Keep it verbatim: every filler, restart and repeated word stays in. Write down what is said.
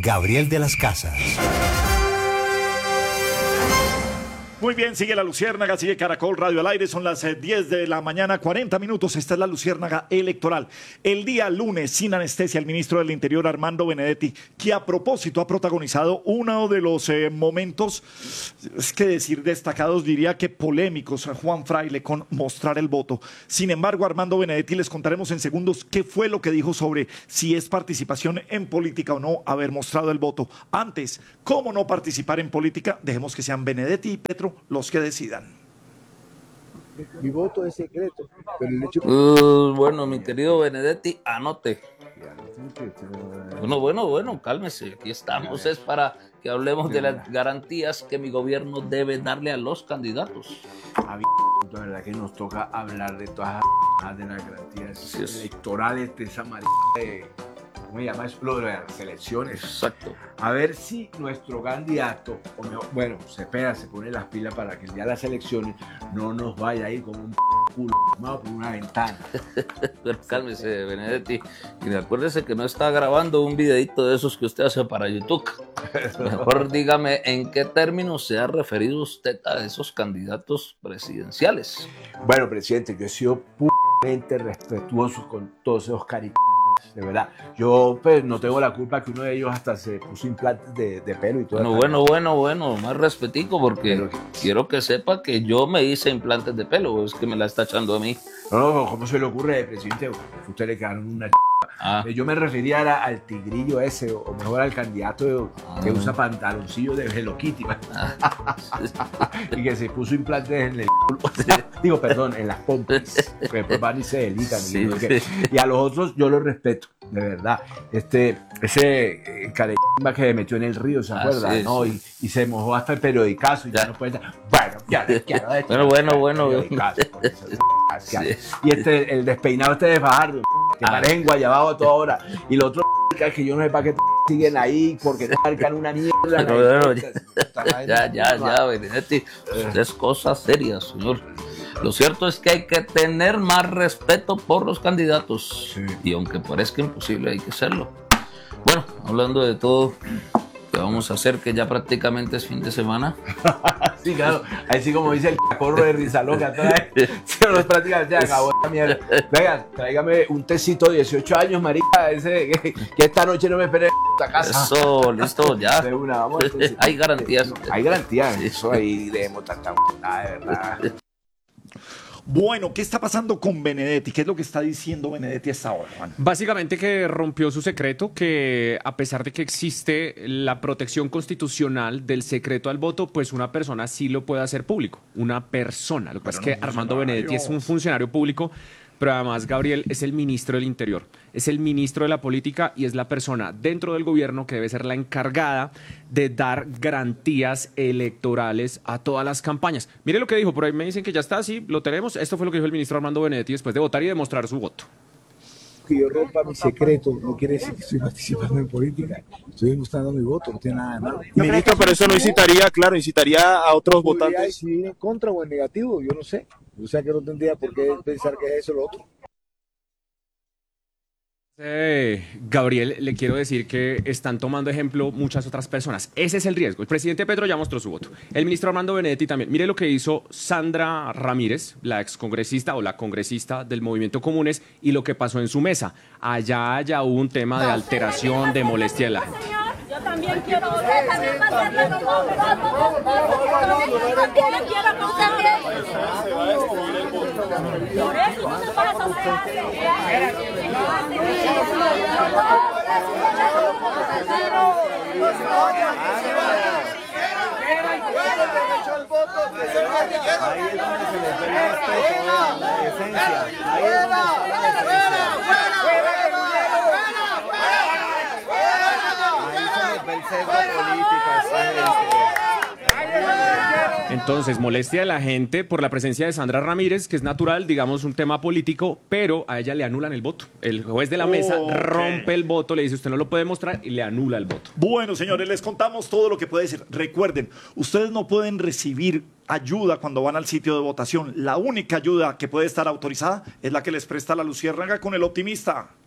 Gabriel de las Casas. Muy bien, sigue la Luciérnaga, sigue Caracol Radio al aire, son las diez de la mañana, cuarenta minutos, esta es la Luciérnaga electoral. El día lunes, sin anestesia, el ministro del Interior, Armando Benedetti, que a propósito ha protagonizado uno de los eh, momentos, es que decir destacados, diría que polémicos, a Juan Fraile con mostrar el voto. Sin embargo, Armando Benedetti, les contaremos en segundos qué fue lo que dijo sobre si es participación en política o no haber mostrado el voto. Antes, ¿cómo no participar en política? Dejemos que sean Benedetti y Petro los que decidan. Mi voto es secreto, pero el hecho... Uh, bueno, mi querido Benedetti, anote. Bueno, bueno, bueno, cálmese. Aquí estamos, es para que hablemos de las garantías que mi gobierno debe darle a los candidatos. A mí, la verdad que nos toca hablar de todas las de las garantías sí, electorales de esa manera de... ¿Cómo se llama? Es lo de las elecciones. Exacto. A ver si nuestro candidato, o mejor, bueno, se espera, se pone las pilas para que el día de las elecciones no nos vaya a ir como un culo por una ventana. Pero cálmese, Benedetti. Y acuérdese que no está grabando un videito de esos que usted hace para YouTube. Mejor dígame en qué términos se ha referido usted a esos candidatos presidenciales. Bueno, presidente, yo he sido puramente respetuoso con todos esos cariños. De verdad, yo pues no tengo la culpa que uno de ellos hasta se puso implantes de, de pelo y todo. Bueno, bueno, bueno, bueno, más respetico porque pero, quiero que sepa que yo me hice implantes de pelo, es que me la está echando a mí. No, no, ¿cómo se le ocurre, presidente? A usted le quedaron una ch... Ah. Yo me refería al tigrillo ese, o mejor al candidato ah. que usa pantaloncillo de Hello Kitty. Ah. Y que se puso implantes en el culo. Digo, perdón, en las pompas. Porque después van y se delican. Sí, y, sí. y a los otros yo los respeto, de verdad. Este, ese eh, carecimba que me metió en el río, ¿se acuerda? Ah, sí, ¿no? Sí. Y, y se mojó hasta el periodicazo y ya, ya no puede estar. Bueno, ya les quiero decir. Bueno, bueno, bueno. Sí. Y este, el despeinado este de Fajardo, que ah. parecen guayabado a toda hora. Y lo otro es que yo no sé para qué siguen ahí, porque te marcan una mierda. Pero, bueno, ya, ya, ya, ya, Benedetti. Es cosa seria, señor. Lo cierto es que hay que tener más respeto por los candidatos. Sí. Y aunque parezca imposible, hay que hacerlo. Bueno, hablando de todo, ¿qué vamos a hacer? Que ya prácticamente es fin de semana. Sí, claro. Ahí sí, como dice el cacorro de Rizaloca. Sí, no es prácticamente se acabó esta mierda. Venga, tráigame un tecito de dieciocho años, marica. Ese, que, que esta noche no me espere en esta casa. Eso, listo, ya. De una, vamos. Entonces, hay garantías. Hay garantías. Eso ahí debemos tanta de verdad. Bueno, ¿qué está pasando con Benedetti? ¿Qué es lo que está diciendo Benedetti hasta ahora, Juan? Básicamente que rompió su secreto, que a pesar de que existe la protección constitucional del secreto al voto, pues una persona sí lo puede hacer público. Una persona. Lo que pasa es que Armando Benedetti es un funcionario público, pero además Gabriel es el ministro del Interior, es el ministro de la política y es la persona dentro del gobierno que debe ser la encargada de dar garantías electorales a todas las campañas. Mire lo que dijo, por ahí me dicen que ya está así, lo tenemos. Esto fue lo que dijo el ministro Armando Benedetti después de votar y demostrar su voto. Que yo rompa mi secreto no quiere decir que estoy participando en política, estoy demostrando mi voto, no tiene nada de malo. Ministro, pero eso no incitaría, claro, incitaría a otros votantes. Si en contra o en negativo, yo no sé. O sea que no tendría por qué pensar que es eso o lo otro. Eh, Gabriel, le quiero decir que están tomando ejemplo muchas otras personas. Ese es el riesgo. El presidente Petro ya mostró su voto. El ministro Armando Benedetti también. Mire lo que hizo Sandra Ramírez, la excongresista o la congresista del Movimiento Comunes, y lo que pasó en su mesa. Allá ya hubo un tema de alteración, de molestia de la gente. Yo también quiero votar, también pasarle los votos. Yo también quiero votar. Por eso no se pasa, se hace. Ahí es donde se les ve el respeto, la esencia. Ahí es donde está la esencia. Ahí se les ve el sesgo político. Entonces, molestia de la gente por la presencia de Sandra Ramírez, que es natural, digamos, un tema político, pero a ella le anulan el voto. El juez de la mesa oh, okay. rompe el voto, le dice usted no lo puede mostrar y le anula el voto. Bueno, señores, les contamos todo lo que puede decir. Recuerden, ustedes no pueden recibir ayuda cuando van al sitio de votación. La única ayuda que puede estar autorizada es la que les presta la Luciérnaga con el Optimista.